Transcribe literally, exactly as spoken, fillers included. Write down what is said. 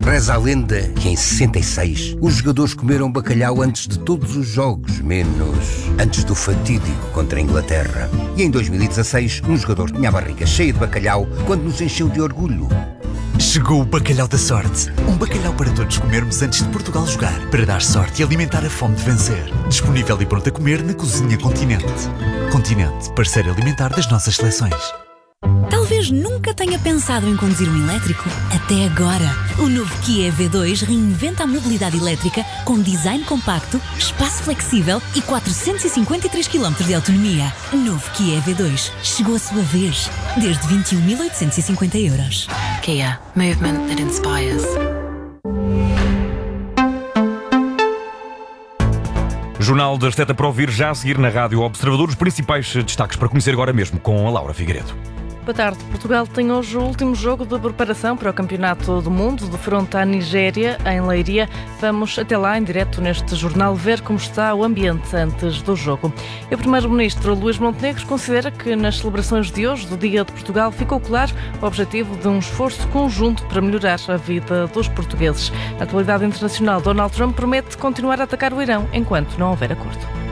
Reza a lenda que em sessenta e seis os jogadores comeram bacalhau antes de todos os jogos, menos antes do fatídico contra a Inglaterra. E em dois mil e dezasseis um jogador tinha a barriga cheia de bacalhau quando nos encheu de orgulho. Chegou o Bacalhau da Sorte. Um bacalhau para todos comermos antes de Portugal jogar, para dar sorte e alimentar a fome de vencer. Disponível e pronto a comer na Cozinha Continente. Continente, parceiro alimentar das nossas seleções. Talvez nunca tenha pensado em conduzir um elétrico. Até agora. O novo Kia E V dois reinventa a mobilidade elétrica com design compacto, espaço flexível e quatrocentos e cinquenta e três quilómetros de autonomia. Novo Kia E V dois. Chegou a sua vez. Desde vinte e um mil oitocentos e cinquenta euros. Kia. Movement that inspires. Jornal das sete para ouvir já a seguir na Rádio Observador. Os principais destaques para conhecer agora mesmo com a Laura Figueiredo. Boa tarde. Portugal tem hoje o último jogo de preparação para o Campeonato do Mundo, de fronte à Nigéria, em Leiria. Vamos até lá, em direto neste jornal, ver como está o ambiente antes do jogo. E o Primeiro-Ministro Luís Montenegro considera que nas celebrações de hoje, do Dia de Portugal, ficou claro o objetivo de um esforço conjunto para melhorar a vida dos portugueses. Na atualidade internacional, Donald Trump promete continuar a atacar o Irão enquanto não houver acordo.